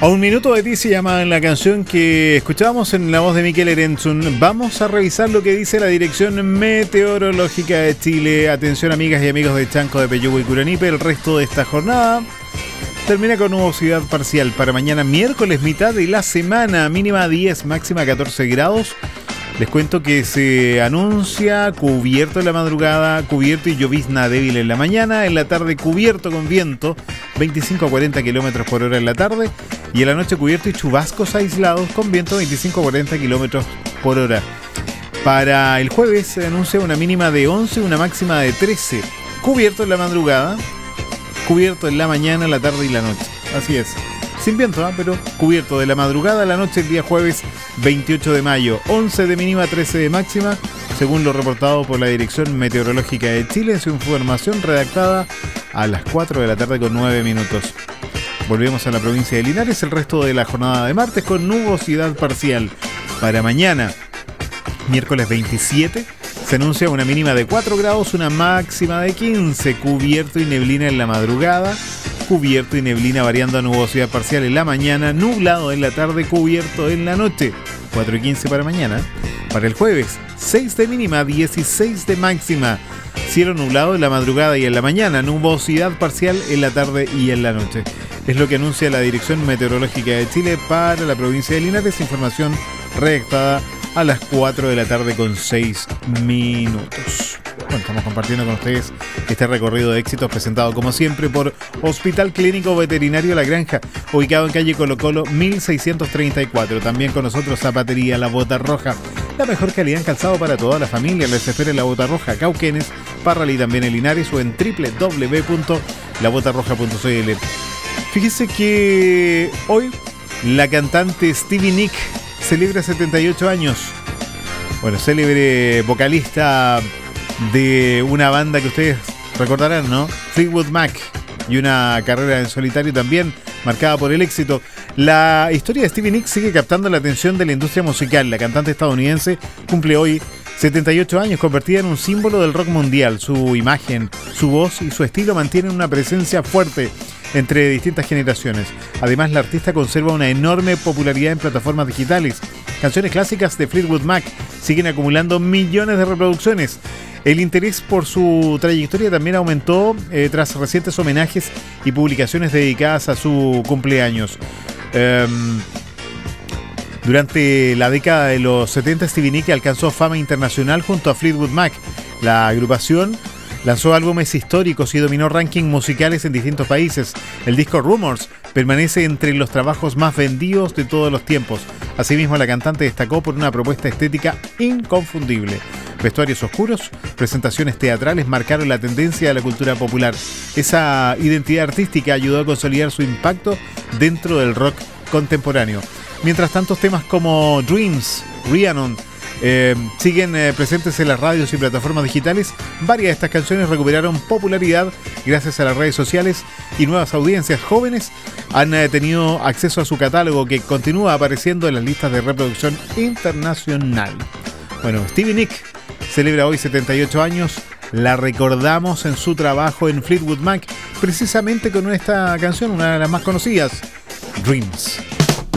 A un minuto de ti se llama la canción que escuchábamos en la voz de Miquel Erentzun. Vamos a revisar lo que dice la Dirección Meteorológica de Chile. Atención, amigas y amigos de Chanco, de Peyúgue y Curanipe. El resto de esta jornada termina con nubosidad parcial para mañana miércoles, mitad de la semana, mínima 10, máxima 14 grados. Les cuento que se anuncia cubierto en la madrugada, cubierto y llovizna débil en la mañana, en la tarde cubierto con viento, 25 a 40 kilómetros por hora en la tarde, y en la noche cubierto y chubascos aislados con viento 25 a 40 kilómetros por hora. Para el jueves se anuncia una mínima de 11 y una máxima de 13, cubierto en la madrugada, cubierto en la mañana, la tarde y la noche. Así es. Sin viento, pero cubierto de la madrugada a la noche el día jueves 28 de mayo. 11 de mínima, 13 de máxima, según lo reportado por la Dirección Meteorológica de Chile en su información redactada a las 4 de la tarde con 9 minutos. Volvemos a la provincia de Linares el resto de la jornada de martes con nubosidad parcial. Para mañana, miércoles 27, se anuncia una mínima de 4 grados, una máxima de 15, cubierto y neblina en la madrugada, cubierto y neblina variando a nubosidad parcial en la mañana, nublado en la tarde, cubierto en la noche, 4 y 15 para mañana. Para el jueves, 6 de mínima, 16 de máxima, cielo nublado en la madrugada y en la mañana, nubosidad parcial en la tarde y en la noche. Es lo que anuncia la Dirección Meteorológica de Chile para la provincia de Linares, información redactada a las 4 de la tarde con 6 minutos. Bueno, estamos compartiendo con ustedes este recorrido de éxitos presentado como siempre por Hospital Clínico Veterinario La Granja, ubicado en calle Colo Colo 1634. También con nosotros Zapatería La Bota Roja, la mejor calidad en calzado para toda la familia. Les espera en La Bota Roja, Cauquenes, Parral y también en Linares o en www.labotarroja.cl. Fíjese que hoy la cantante Stevie Nicks celebra 78 años. Bueno, célebre vocalista de una banda que ustedes recordarán, ¿no? Fleetwood Mac, y una carrera en solitario también marcada por el éxito. La historia de Stevie Nicks sigue captando la atención de la industria musical. La cantante estadounidense cumple hoy 78 años, convertida en un símbolo del rock mundial. Su imagen, su voz y su estilo mantienen una presencia fuerte entre distintas generaciones. Además, la artista conserva una enorme popularidad en plataformas digitales. Canciones clásicas de Fleetwood Mac siguen acumulando millones de reproducciones. El interés por su trayectoria también aumentó tras recientes homenajes y publicaciones dedicadas a su cumpleaños. Durante la década de los 70, Stevie Nicks alcanzó fama internacional junto a Fleetwood Mac. La agrupación lanzó álbumes históricos y dominó rankings musicales en distintos países. El disco Rumors permanece entre los trabajos más vendidos de todos los tiempos. Asimismo, la cantante destacó por una propuesta estética inconfundible. Vestuarios oscuros, presentaciones teatrales marcaron la tendencia de la cultura popular. Esa identidad artística ayudó a consolidar su impacto dentro del rock contemporáneo. Mientras tanto, temas como Dreams, Rhiannon, siguen presentes en las radios y plataformas digitales. Varias de estas canciones recuperaron popularidad gracias a las redes sociales y nuevas audiencias jóvenes han tenido acceso a su catálogo, que continúa apareciendo en las listas de reproducción internacional. Bueno, Stevie Nicks celebra hoy 78 años. La recordamos en su trabajo en Fleetwood Mac, precisamente con esta canción, una de las más conocidas, Dreams.